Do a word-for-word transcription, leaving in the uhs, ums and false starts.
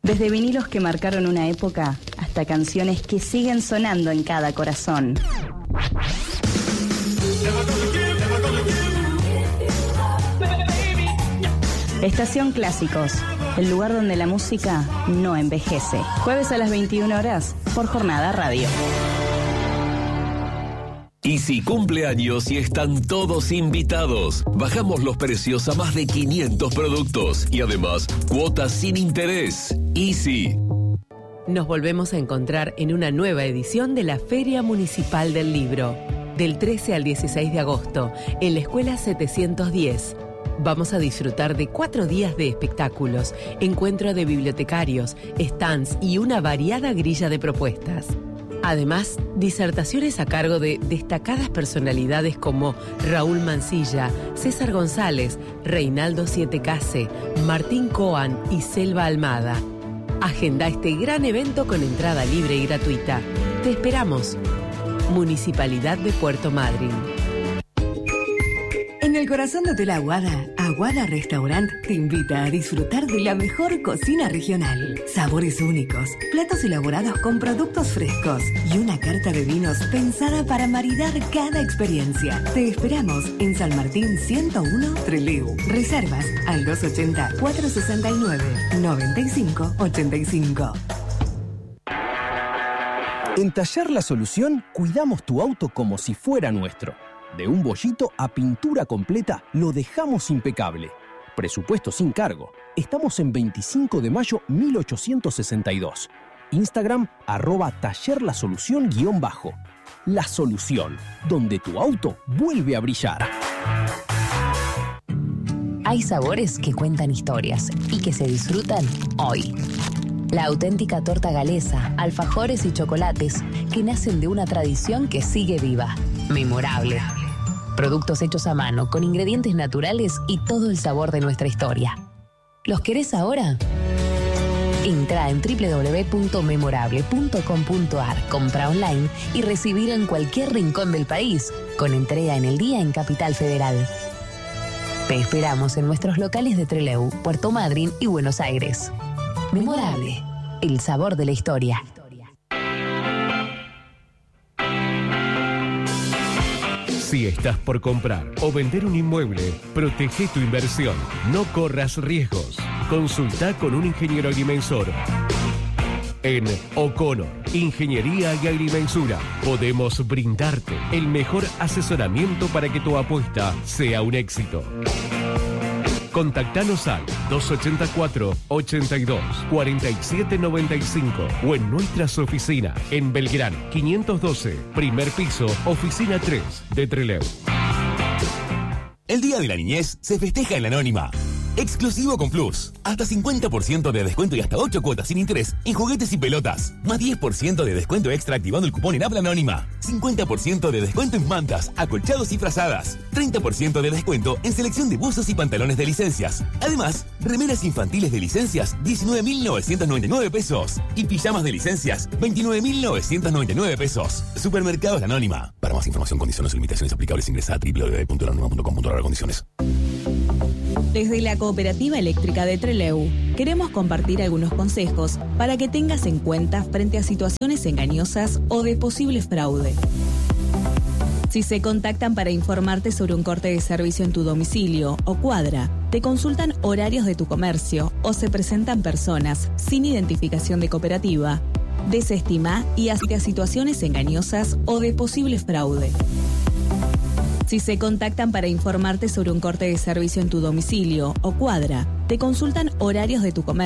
Desde vinilos que marcaron una época hasta canciones que siguen sonando en cada corazón. Estación Clásicos, el lugar donde la música no envejece. Jueves a las veintiuna horas por Jornada Radio. Y si cumple años y están todos invitados, bajamos los precios a más de quinientos productos y además cuotas sin interés. Easy. Nos volvemos a encontrar en una nueva edición de la Feria Municipal del Libro, del trece al dieciséis de agosto, en la Escuela setecientos diez. Vamos a disfrutar de cuatro días de espectáculos, encuentro de bibliotecarios, stands y una variada grilla de propuestas. Además, disertaciones a cargo de destacadas personalidades como Raúl Mansilla, César González, Reinaldo Sietecase, Martín Coan y Selva Almada. Agenda este gran evento con entrada libre y gratuita. Te esperamos. Municipalidad de Puerto Madryn. En el corazón de Hotel Aguada, Aguada Restaurant te invita a disfrutar de la mejor cocina regional. Sabores únicos, platos elaborados con productos frescos y una carta de vinos pensada para maridar cada experiencia. Te esperamos en San Martín ciento uno, Trelew. Reservas al dos ochenta, cuatrocientos sesenta y nueve, noventa y cinco ochenta y cinco. En Taller La Solución, cuidamos tu auto como si fuera nuestro. De un bollito a pintura completa, lo dejamos impecable. Presupuesto sin cargo. Estamos en veinticinco de mayo mil ochocientos sesenta y dos. Instagram, arroba Taller La Solución guión bajo. La Solución, donde tu auto vuelve a brillar. Hay sabores que cuentan historias y que se disfrutan hoy. La auténtica torta galesa, alfajores y chocolates que nacen de una tradición que sigue viva. Memorable. Productos hechos a mano, con ingredientes naturales y todo el sabor de nuestra historia. ¿Los querés ahora? Entra en doble u doble u doble u punto memorable punto com punto a r, compra online y recibir en cualquier rincón del país, con entrega en el día en Capital Federal. Te esperamos en nuestros locales de Trelew, Puerto Madryn y Buenos Aires. Memorable, el sabor de la historia. Si estás por comprar o vender un inmueble, protege tu inversión. No corras riesgos. Consulta con un ingeniero agrimensor. En O'Connor, Ingeniería y Agrimensura, podemos brindarte el mejor asesoramiento para que tu apuesta sea un éxito. Contactanos al dos ochenta y cuatro, ochenta y dos, cuarenta y siete noventa y cinco o en nuestras oficinas en Belgrano quinientos doce, primer piso, oficina tres de Trelew. El Día de la Niñez se festeja en la Anónima. Exclusivo con Plus. Hasta cincuenta por ciento de descuento y hasta ocho cuotas sin interés en juguetes y pelotas. Más diez por ciento de descuento extra activando el cupón en Habla Anónima. cincuenta por ciento de descuento en mantas, acolchados y frazadas. treinta por ciento de descuento en selección de buzos y pantalones de licencias. Además, remeras infantiles de licencias, diecinueve mil novecientos noventa y nueve pesos. Y pijamas de licencias, veintinueve mil novecientos noventa y nueve pesos. Supermercados La Anónima. Para más información, condiciones y limitaciones aplicables, ingresa a doble u doble u doble u punto la anónima punto com punto a r condiciones. Desde la Cooperativa Eléctrica de Trelew, queremos compartir algunos consejos para que tengas en cuenta frente a situaciones engañosas o de posible fraude. Si se contactan para informarte sobre un corte de servicio en tu domicilio o cuadra, te consultan horarios de tu comercio o se presentan personas sin identificación de cooperativa, desestima y hasta situaciones engañosas o de posible fraude. Si se contactan para informarte sobre un corte de servicio en tu domicilio o cuadra, te consultan horarios de tu comercio